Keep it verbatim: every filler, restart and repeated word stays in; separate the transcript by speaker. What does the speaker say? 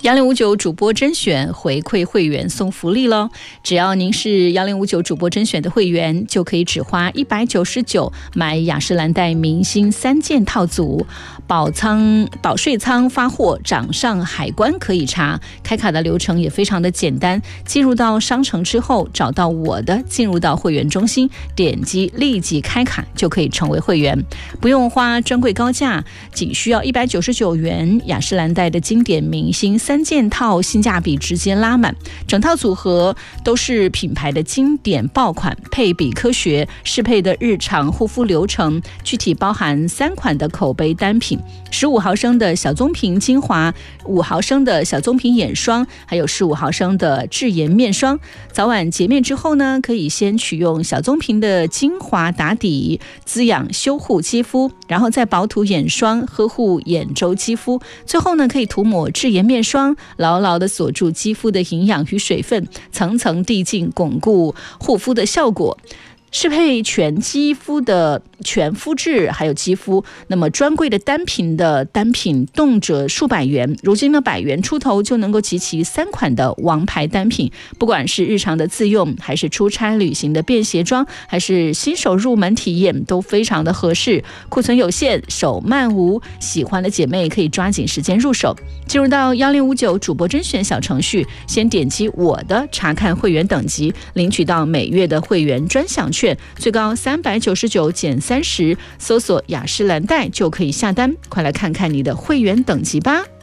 Speaker 1: 幺零五九主播甄选回馈会员送福利咯，只要您是幺零五九主播甄选的会员，就可以只花一百九十九买雅诗兰黛明星三件套组，保仓保税仓发货，掌上海关可以查，开卡的流程也非常的简单，进入到商城之后，找到我的，进入到会员中心，点击立即开卡就可以成为会员，不用花专柜高价，仅需要一百九十九元，雅诗兰黛的经典明星三件套性价比直接拉满，整套组合都是品牌的经典爆款，配比科学，适配的日常护肤流程，具体包含三款的口碑单品，十五毫升的小棕瓶精华，五毫升的小棕瓶眼霜，还有十五毫升的智颜面霜。早晚洁面之后呢，可以先取用小棕瓶的精华打底，滋养修护肌肤，然后再薄涂眼霜，呵护眼周肌肤，最后呢可以涂抹智颜面霜，牢牢地锁住肌肤的营养与水分，层层递进，巩固护肤的效果。适配全肌肤的全肤质还有肌肤，那么专柜的单品的单品动辄数百元，如今呢百元出头就能够集齐三款的王牌单品，不管是日常的自用，还是出差旅行的便携装，还是新手入门体验，都非常的合适。库存有限，手慢无，喜欢的姐妹可以抓紧时间入手，进入到幺零五九主播甄选小程序，先点击我的查看会员等级，领取到每月的会员专享券，最高三百九十九减三十，搜索雅诗兰黛就可以下单，快来看看你的会员等级吧。